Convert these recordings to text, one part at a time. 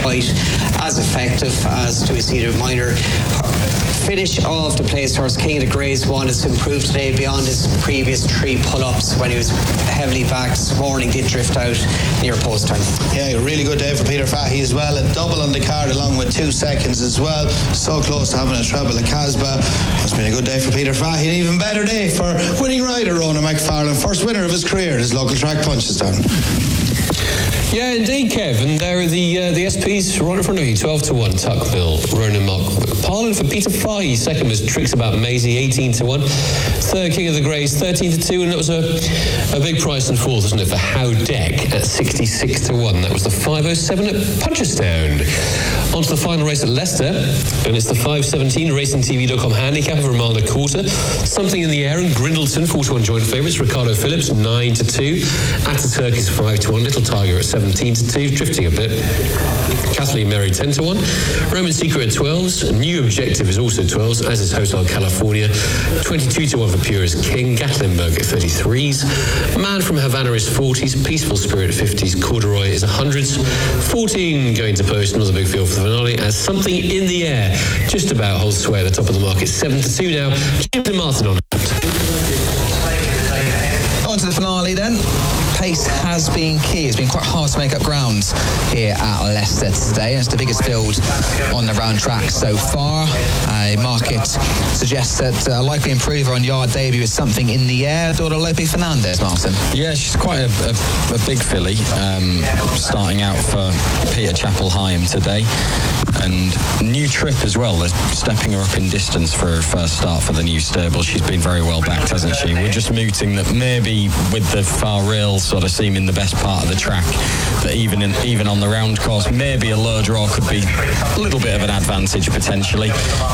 quite as effective as Two Seater Minor. Finish of the place horse King of the Greys one has improved today beyond his previous 3 pull-ups when he was heavily back this morning. Did drift out near post time. Yeah, a really good day for Peter Fahey as well. A double on the card along with 2 seconds as well. So close to having a treble at Casbah. It's been a good day for Peter Fahey. An even better day for winning rider Ronan McFarlane. First winner of his career at his local track Punchestown. Yeah, indeed, Kev. And there are the SPs right in front of you. 12-1, Tuckville, Ronan McFarlane for Peter Fahey. Second was Tricks About Maisie, 18-1. Third, King of the Greys, 13-2. And that was a big price and fourth, wasn't it, for How Deck at 66-1. That was the 5:07 at Punchestown. On to the final race at Leicester. And it's the 5:17 RacingTV.com handicap of a mile and a quarter. Something in the Air and Grindleton, 4-1 joint favourites. Ricardo Phillips, 9-2. Ataturk is 5-1. Little Tiger at 17-2, drifting a bit. Kathleen Mary 10-1. Roman Secret at 12s. New Objective is also 12s, as is Hotel California. 22-1 for Pure is King. Gatlinburg at 33s. Man from Havana is 40s. Peaceful Spirit 50s. Corduroy is 100s. 14 going to post. Another big field for the finale as Something in the Air just about holds sway at the top of the market. 7-2 now. James and Martin on it. On to the finale then. Pace has been key. It's been quite hard to make up ground here at Leicester today. It's the biggest field on the round track so far. Market suggests that a likely improver on yard debut is Something in the Air. Lope Fernandez, Martin. Yeah, she's quite a big filly. Starting out for Peter Chapel-Hyam today. And new trip as well. They're stepping her up in distance for her first start for the new stable. She's been very well backed, hasn't she? We're just mooting that maybe with the far rail sort of seeming the best part of the track, that even on the round course, maybe a low draw could be a little bit of an advantage potentially.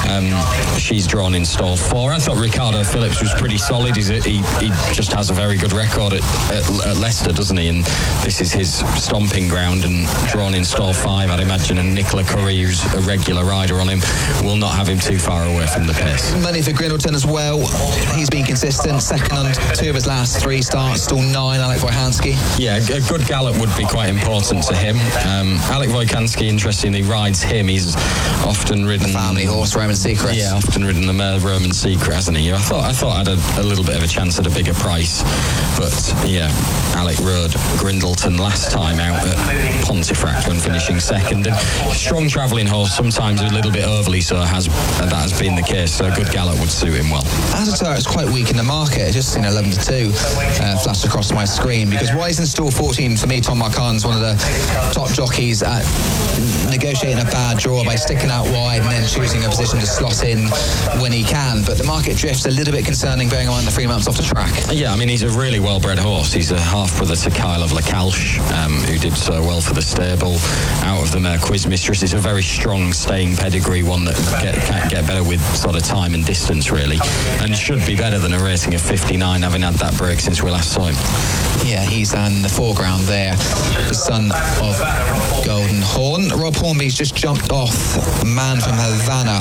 She's drawn in stall 4. I thought Ricardo Phillips was pretty solid. He just has a very good record at Leicester, doesn't he? And this is his stomping ground, and drawn in stall 5, I'd imagine, and Nicola Curry, who's a regular rider on him, will not have him too far away from the pace. Money for Grindleton as well. He's been consistent. Second on 2 of his last 3 starts. Still 9, Alec Wojhanski. Yeah, a good gallop would be quite important to him. Alec Wojhanski, interestingly, rides him. He's often ridden... The family horse, Roman Secret. Yeah, often ridden the mare Roman Secret, hasn't he? I thought had a little bit of a chance at a bigger price. But, yeah, Alec rode Grindleton last time out at Pontefract when finishing second. And strong travelling horse, sometimes a little bit overly so that has been the case. So a good gallop would suit him well. Ataturk is quite weak in the market. Just seen 11-2 flashed across my screen, because why isn't stall 14 for me? Tom Marquand's one of the top jockeys at negotiating a bad draw by sticking out wide and then choosing a position to slot in when he can. But the market drift's a little bit concerning bearing in mind the 3 months off the track. Yeah, I mean, he's a really well-bred horse. He's a half-brother to Kyle of Lacalche, who did so well for the stable. Out of the mare Quiz Mistress, is a very strong staying pedigree, one that can get better with sort of time and distance, really, and should be better than a rating of 59, having had that break since we last saw him. Yeah, he's in the foreground there, the son of Golden Horn. Rob Hornby's just jumped off Man from Havana